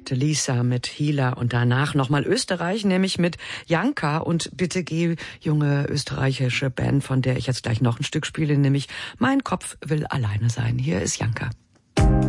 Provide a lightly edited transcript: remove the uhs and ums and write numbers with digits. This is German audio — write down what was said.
Lisa mit Healer und danach nochmal Österreich, nämlich mit Janka. Und bitte geh, junge österreichische Band, von der ich jetzt gleich noch ein Stück spiele, nämlich Mein Kopf will alleine sein. Hier ist Janka.